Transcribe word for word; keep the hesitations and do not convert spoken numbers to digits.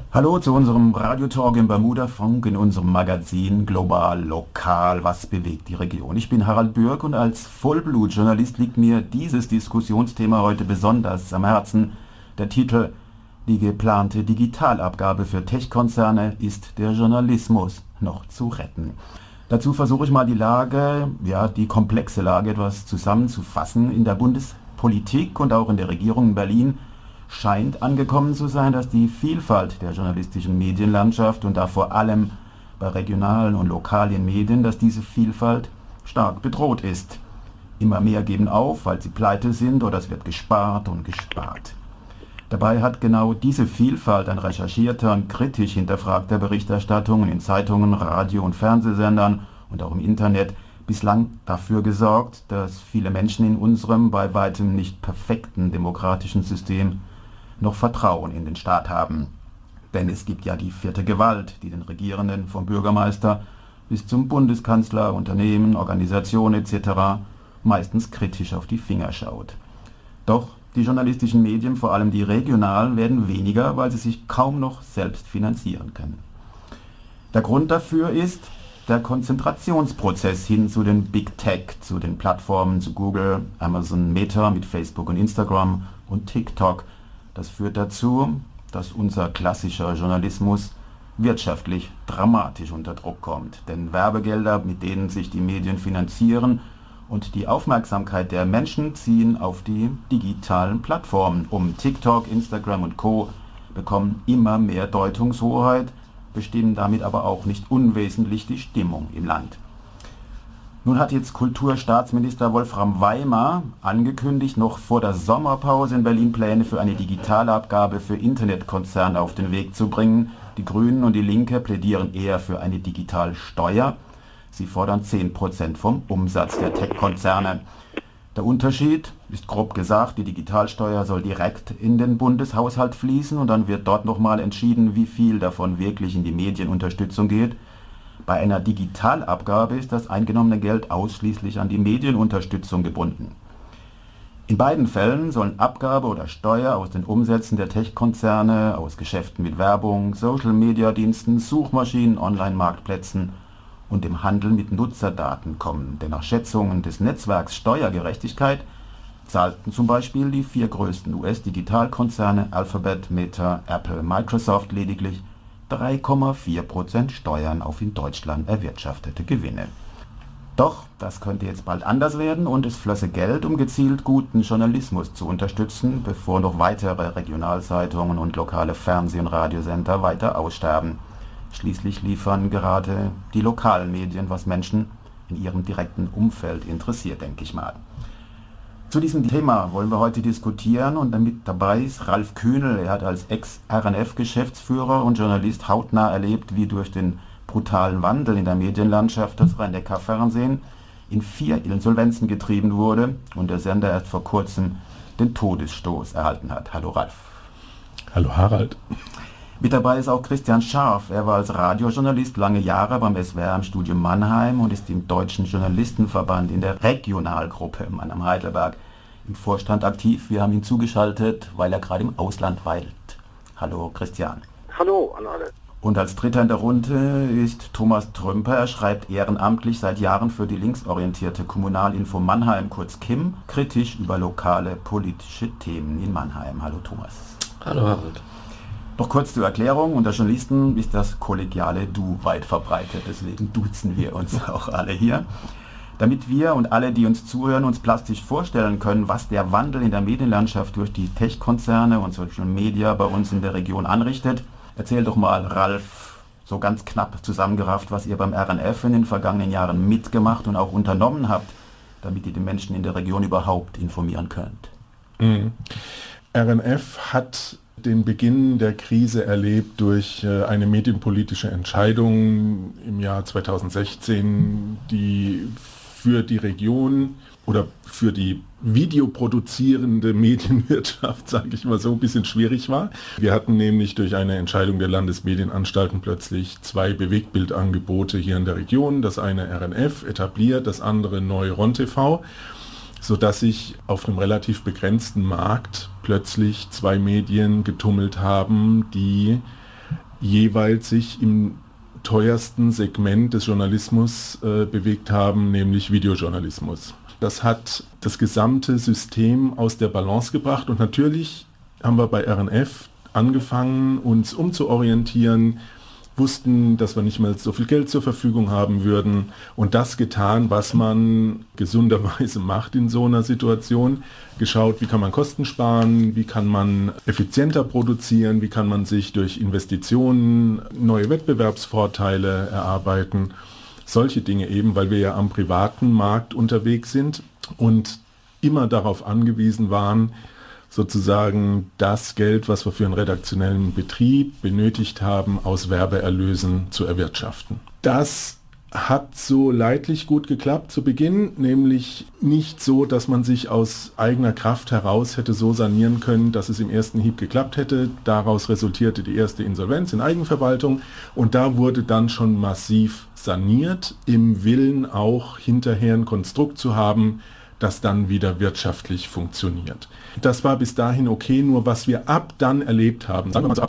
Hallo zu unserem Radiotalk im Bermuda-Funk in unserem Magazin Global Lokal. Was bewegt die Region? Ich bin Harald Bürg und als Vollblutjournalist liegt mir dieses Diskussionsthema heute besonders am Herzen. Der Titel: Die geplante Digitalabgabe für Tech-Konzerne, ist der Journalismus noch zu retten? Dazu versuche ich mal die Lage, ja die komplexe Lage etwas zusammenzufassen. In der Bundespolitik und auch in der Regierung in Berlin scheint angekommen zu sein, dass die Vielfalt der journalistischen Medienlandschaft und da vor allem bei regionalen und lokalen Medien, dass diese Vielfalt stark bedroht ist. Immer mehr geben auf, weil sie pleite sind, oder es wird gespart und gespart. Dabei hat genau diese Vielfalt an recherchierter und kritisch hinterfragter Berichterstattung in Zeitungen, Radio- und Fernsehsendern und auch im Internet bislang dafür gesorgt, dass viele Menschen in unserem bei weitem nicht perfekten demokratischen System noch Vertrauen in den Staat haben. Denn es gibt ja die vierte Gewalt, die den Regierenden vom Bürgermeister bis zum Bundeskanzler, Unternehmen, Organisationen et cetera meistens kritisch auf die Finger schaut. Doch die journalistischen Medien, vor allem die regionalen, werden weniger, weil sie sich kaum noch selbst finanzieren können. Der Grund dafür ist der Konzentrationsprozess hin zu den Big Tech, zu den Plattformen, zu Google, Amazon, Meta mit Facebook und Instagram und TikTok. Das führt dazu, dass unser klassischer Journalismus wirtschaftlich dramatisch unter Druck kommt. Denn Werbegelder, mit denen sich die Medien finanzieren, und die Aufmerksamkeit der Menschen ziehen auf die digitalen Plattformen um. TikTok, Instagram und Co. bekommen immer mehr Deutungshoheit, bestimmen damit aber auch nicht unwesentlich die Stimmung im Land. Nun hat jetzt Kulturstaatsminister Wolfram Weimar angekündigt, noch vor der Sommerpause in Berlin Pläne für eine Digitalabgabe für Internetkonzerne auf den Weg zu bringen. Die Grünen und die Linke plädieren eher für eine Digitalsteuer. Sie fordern zehn Prozent vom Umsatz der Tech-Konzerne. Der Unterschied ist grob gesagt, die Digitalsteuer soll direkt in den Bundeshaushalt fließen und dann wird dort nochmal entschieden, wie viel davon wirklich in die Medienunterstützung geht. Bei einer Digitalabgabe ist das eingenommene Geld ausschließlich an die Medienunterstützung gebunden. In beiden Fällen sollen Abgabe oder Steuer aus den Umsätzen der Tech-Konzerne, aus Geschäften mit Werbung, Social-Media-Diensten, Suchmaschinen, Online-Marktplätzen und dem Handel mit Nutzerdaten kommen. Denn nach Schätzungen des Netzwerks Steuergerechtigkeit zahlten zum Beispiel die vier größten U S-Digitalkonzerne Alphabet, Meta, Apple, Microsoft lediglich drei Komma vier Prozent Steuern auf in Deutschland erwirtschaftete Gewinne. Doch das könnte jetzt bald anders werden und es flösse Geld, um gezielt guten Journalismus zu unterstützen, bevor noch weitere Regionalzeitungen und lokale Fernseh- und Radiosender weiter aussterben. Schließlich liefern gerade die lokalen Medien, was Menschen in ihrem direkten Umfeld interessiert, denke ich mal. Zu diesem Thema wollen wir heute diskutieren und damit dabei ist Ralf Kühnel. Er hat als Ex-R N F-Geschäftsführer und Journalist hautnah erlebt, wie durch den brutalen Wandel in der Medienlandschaft das Rhein-Neckar-Fernsehen in vier Insolvenzen getrieben wurde und der Sender erst vor kurzem den Todesstoß erhalten hat. Hallo Ralf. Hallo Harald. Mit dabei ist auch Christian Scharf. Er war als Radiojournalist lange Jahre beim S W R im Studio Mannheim und ist im Deutschen Journalistenverband in der Regionalgruppe Mannheim-Heidelberg im Vorstand aktiv. Wir haben ihn zugeschaltet, weil er gerade im Ausland weilt. Hallo Christian. Hallo an alle. Und als Dritter in der Runde ist Thomas Trümper. Er schreibt ehrenamtlich seit Jahren für die linksorientierte Kommunalinfo Mannheim, kurz K I M, kritisch über lokale politische Themen in Mannheim. Hallo Thomas. Hallo Harald. Noch kurz zur Erklärung, unter Journalisten ist das kollegiale Du weit verbreitet, deswegen duzen wir uns auch alle hier. Damit wir und alle, die uns zuhören, uns plastisch vorstellen können, was der Wandel in der Medienlandschaft durch die Tech-Konzerne und Social Media bei uns in der Region anrichtet, erzähl doch mal, Ralf, so ganz knapp zusammengerafft, was ihr beim R N F in den vergangenen Jahren mitgemacht und auch unternommen habt, damit ihr die Menschen in der Region überhaupt informieren könnt. Mhm. R N F hat den Beginn der Krise erlebt durch eine medienpolitische Entscheidung im Jahr zweitausendsechzehn, die für die Region oder für die videoproduzierende Medienwirtschaft, sage ich mal so, ein bisschen schwierig war. Wir hatten nämlich durch eine Entscheidung der Landesmedienanstalten plötzlich zwei Bewegtbildangebote hier in der Region. Das eine R N F etabliert, das andere Neu-Ron T V. Sodass sich auf einem relativ begrenzten Markt plötzlich zwei Medien getummelt haben, die jeweils sich im teuersten Segment des Journalismus äh, bewegt haben, nämlich Videojournalismus. Das hat das gesamte System aus der Balance gebracht und natürlich haben wir bei R N F angefangen, uns umzuorientieren, wussten, dass wir nicht mehr so viel Geld zur Verfügung haben würden und das getan, was man gesunderweise macht in so einer Situation. Geschaut, wie kann man Kosten sparen, wie kann man effizienter produzieren, wie kann man sich durch Investitionen neue Wettbewerbsvorteile erarbeiten. Solche Dinge eben, weil wir ja am privaten Markt unterwegs sind und immer darauf angewiesen waren, sozusagen das Geld, was wir für einen redaktionellen Betrieb benötigt haben, aus Werbeerlösen zu erwirtschaften. Das hat so leidlich gut geklappt zu Beginn, nämlich nicht so, dass man sich aus eigener Kraft heraus hätte so sanieren können, dass es im ersten Hieb geklappt hätte. Daraus resultierte die erste Insolvenz in Eigenverwaltung und da wurde dann schon massiv saniert, im Willen auch hinterher ein Konstrukt zu haben, das dann wieder wirtschaftlich funktioniert. Das war bis dahin okay, nur was wir ab dann erlebt haben, sagen wir mal so ab